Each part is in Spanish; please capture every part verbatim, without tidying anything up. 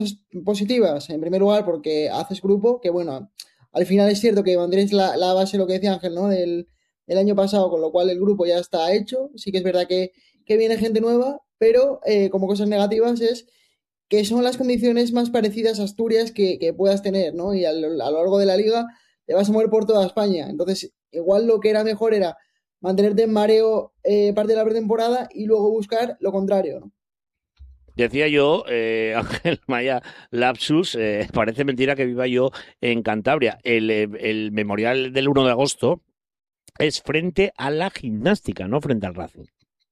positivas. En primer lugar, porque haces grupo, que bueno, al final es cierto que mantienes la, la base, lo que decía Ángel, ¿no? Del, del año pasado, con lo cual el grupo ya está hecho. Sí que es verdad que, que viene gente nueva, pero eh, como cosas negativas es que son las condiciones más parecidas a Asturias que, que puedas tener, ¿no? Y a lo, a lo largo de la liga te vas a mover por toda España. Entonces, igual lo que era mejor era mantenerte en mareo eh, parte de la pretemporada y luego buscar lo contrario, ¿no? Decía yo, eh, Ángel Maya Lapsus, eh, parece mentira que viva yo en Cantabria. El, eh, el memorial del uno de agosto es frente a la Gimnástica, no frente al Racing.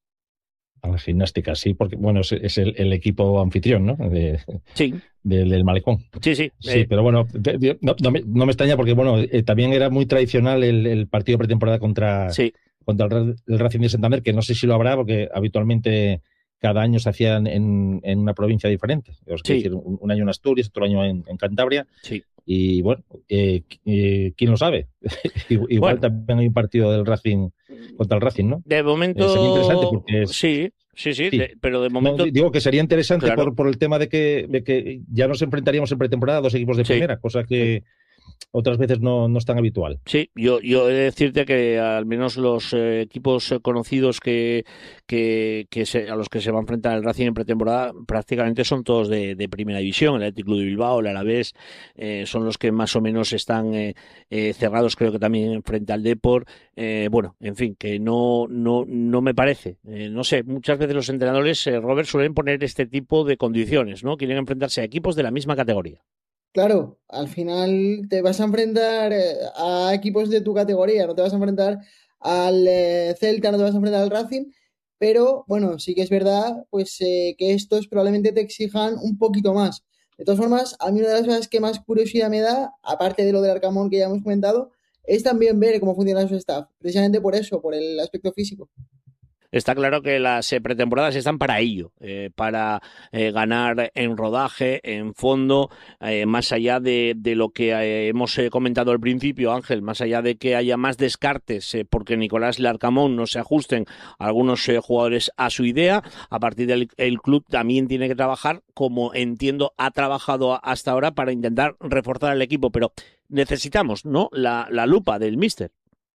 A la Gimnástica, sí, porque bueno, es, es el, el equipo anfitrión, ¿no? De, Sí, de, del Malecón. sí, sí. Sí, Eh, pero bueno, no, no, me, no, me, extraña porque bueno, eh, también era muy tradicional el, el partido de pretemporada contra, sí, contra el, el Racing de Santander, que no sé si lo habrá porque habitualmente cada año se hacían en, en una provincia diferente. Os quiero sí, decir, un, un año en Asturias, otro año en, en Cantabria. sí. Y bueno, eh, eh, ¿quién lo sabe? Igual Bueno, también hay un partido del Racing contra el Racing, ¿no? de Eh, sería interesante momento, porque es, sí, sí, sí, sí. de, pero de No, momento, digo que sería interesante claro, por, por el tema de que, de que ya nos enfrentaríamos en pretemporada a dos equipos de sí. primera, cosa Sí. que otras veces no, no es tan habitual. Sí, yo, yo he de decirte que al menos los eh, equipos eh, conocidos que, que, que se, a los que se va a enfrentar el Racing en pretemporada prácticamente son todos de, de primera división. El Athletic Club de Bilbao, el Alavés, eh, son los que más o menos están eh, eh, cerrados, creo que también frente al Depor. Eh, bueno, en fin, que no, no, no me parece. Eh, no sé, muchas veces los entrenadores, eh, Robert, suelen poner este tipo de condiciones, ¿no? Quieren enfrentarse a equipos de la misma categoría. Claro, al final te vas a enfrentar eh, a equipos de tu categoría, no te vas a enfrentar al eh, Celta, no te vas a enfrentar al Racing, pero bueno, sí que es verdad, pues eh, que estos probablemente te exijan un poquito más. De todas formas, a mí una de las cosas que más curiosidad me da, aparte de lo del Arcamón que ya hemos comentado, es también ver cómo funciona su staff, precisamente por eso, por el aspecto físico. Está claro que las eh, pretemporadas están para ello, eh, para eh, ganar en rodaje, en fondo, eh, más allá de, de lo que eh, hemos eh, comentado al principio, Ángel, más allá de que haya más descartes eh, porque Nicolás Larcamón no se ajusten algunos eh, jugadores a su idea, a partir del el club también tiene que trabajar, como entiendo ha trabajado hasta ahora, para intentar reforzar el equipo, pero necesitamos, ¿no?, la, la lupa del míster.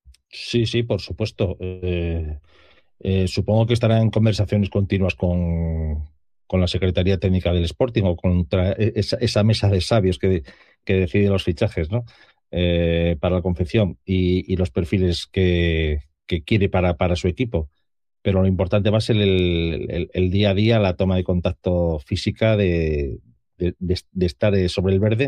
Sí, sí, por supuesto. Eh, eh, supongo que estará en conversaciones continuas con, con la Secretaría Técnica del Sporting o contra esa, esa mesa de sabios que, que decide los fichajes, ¿no? Eh, para la confección y, y los perfiles que, que quiere para, para su equipo. Pero lo importante va a ser el, el, el día a día, la toma de contacto física de, de, de, de estar sobre el verde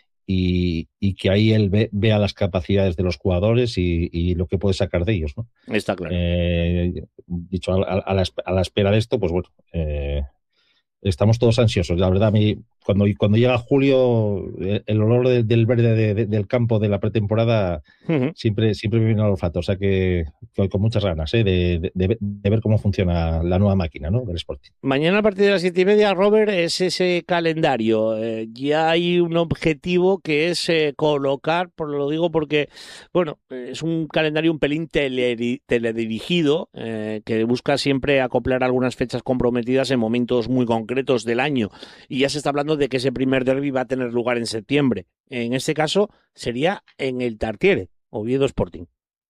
y, y que ahí él ve, vea las capacidades de los jugadores y, y lo que puede sacar de ellos, ¿no? Está claro. Eh, dicho, a, a, la, a, la, espera de esto, pues bueno, eh, estamos todos ansiosos. La verdad, a mí, cuando, cuando llega julio, el, el olor de, del verde de, de, del campo de la pretemporada Uh-huh. siempre, siempre me viene al olfato. O sea que, que con muchas ganas ¿eh? de, de, de, ver cómo funciona la nueva máquina, ¿no?, del Sporting. Mañana a partir de las siete y media, Robert, es ese calendario. Eh, ya hay un objetivo que es eh, colocar, por lo digo porque, bueno, es un calendario un pelín tele, teledirigido eh, que busca siempre acoplar algunas fechas comprometidas en momentos muy concretos del año. Y ya se está hablando de que ese primer derbi va a tener lugar en septiembre. En este caso sería en el Tartiere, Oviedo Sporting.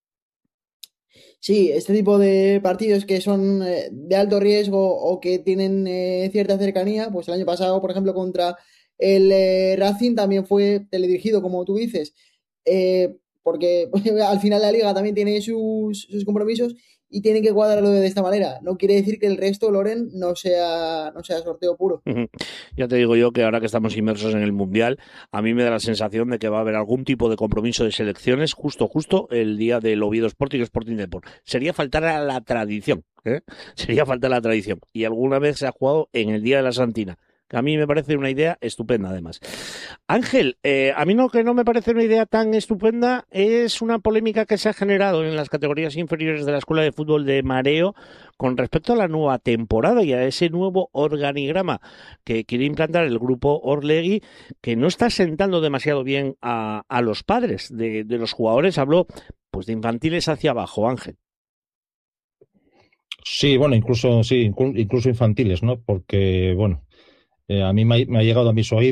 Sí, este tipo de partidos que son eh, de alto riesgo o que tienen eh, cierta cercanía, pues el año pasado, por ejemplo, contra el eh, Racing también fue teledirigido, como tú dices, eh, porque al final la liga también tiene sus, sus compromisos y tienen que cuadrarlo de esta manera. No quiere decir que el resto, Loren, no sea, no sea sorteo puro. Ya te digo yo que ahora que estamos inmersos en el Mundial, a mí me da la sensación de que va a haber algún tipo de compromiso de selecciones justo, justo el día del Oviedo Sporting y Sporting Deport. Sería faltar a la tradición, ¿eh? Sería faltar a la tradición. Y alguna vez se ha jugado en el Día de la Santina. Que a mí me parece una idea estupenda, además. Ángel, eh, a mí lo que no me parece una idea tan estupenda es una polémica que se ha generado en las categorías inferiores de la Escuela de Fútbol de Mareo con respecto a la nueva temporada y a ese nuevo organigrama que quiere implantar el grupo Orlegui, que no está sentando demasiado bien a, a los padres de, de los jugadores. Habló pues de infantiles hacia abajo, Ángel. Sí, bueno, incluso sí, incluso infantiles, ¿no? Porque, bueno, Eh, a mí me ha, me ha llegado a mis oídos